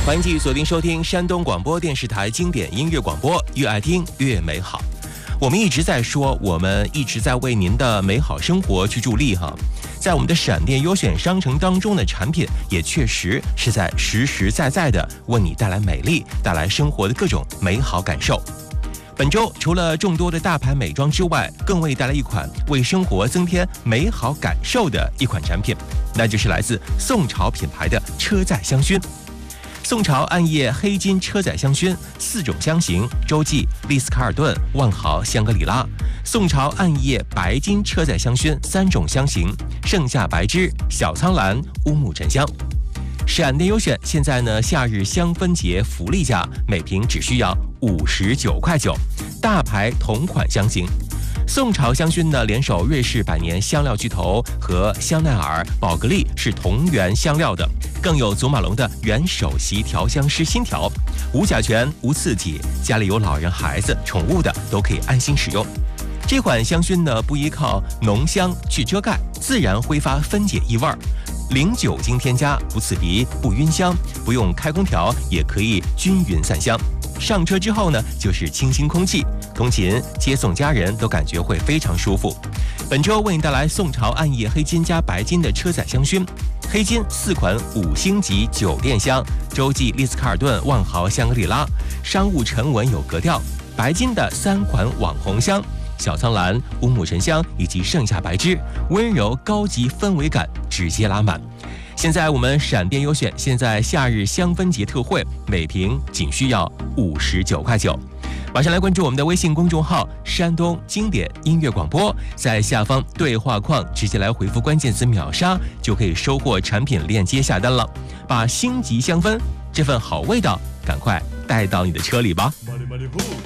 欢迎继续锁定收听山东广播电视台经典音乐广播，越爱听越美好。我们一直在说，我们一直在为您的美好生活去助力哈。在我们的闪电优选商城当中的产品，也确实是在实实在在的为你带来美丽，带来生活的各种美好感受。本周除了众多的大牌美妆之外，更为带来一款为生活增添美好感受的一款产品，那就是来自宋朝品牌的车载香薰。宋朝暗夜黑金车载香薰4种香型：洲际、丽思卡尔顿、万豪、香格里拉。宋朝暗夜白金车载香薰3种香型：盛夏白芝、小苍兰、乌木沉香。闪电优选现在呢，夏日香氛节福利价，每瓶只需要59.9块，大牌同款香型。宋朝香薰呢，联手瑞士百年香料巨头和香奈儿、宝格丽是同源香料的，更有祖马龙的原首席调香师新调，无甲醛、无刺激，家里有老人、孩子、宠物的都可以安心使用。这款香薰呢，不依靠浓香去遮盖，自然挥发分解异味，零酒精添加，不刺鼻，不晕香，不用开空调也可以均匀散香。上车之后呢，就是清新空气，通勤接送家人都感觉会非常舒服。本周为你带来宋朝暗夜黑金加白金的车载香薰，黑金4款5星级酒店香，洲际、丽思卡尔顿、万豪、香格里拉，商务沉稳有格调；白金的3款网红香，小苍兰、乌木沉香以及盛夏白芝，温柔高级氛围感直接拉满。现在我们闪电优选现在夏日香氛节特惠，每瓶仅需要59.9块。马上来关注我们的微信公众号山东经典音乐广播，在下方对话框直接来回复关键词秒杀，就可以收获产品链接下单了。把星级香氛这份好味道赶快带到你的车里吧。